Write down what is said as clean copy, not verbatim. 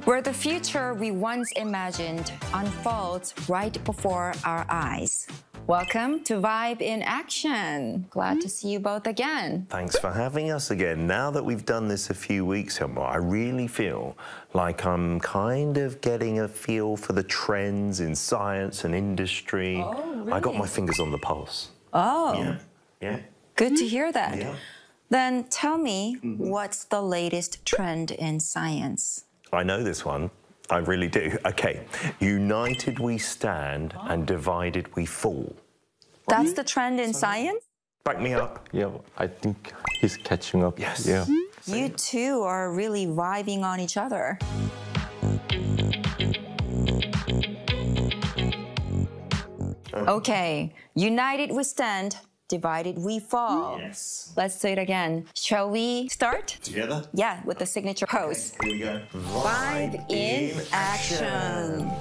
where the future we once imagined unfolds right before our eyes. Welcome to Vibe in Action. Glad to see you both again. Thanks for having us again. Now that we've done this a few weeks ago, I really feel like I'm kind of getting a feel for the trends in science and industry. Oh, really? I got my fingers on the pulse. Oh, Yeah. good to hear that. Yeah. Then tell me, what's the latest trend in science? I know this one. I really do. Okay. United we stand and divided we fall. That's the trend in science? Back me up. Yeah, I think he's catching up. Yes. Yeah. You two are really vibing on each other. Okay, united we stand, divided we fall. Yes. Let's do it again. Shall we start? Together? Yeah, with the signature pose. Here we go. Vibe in action.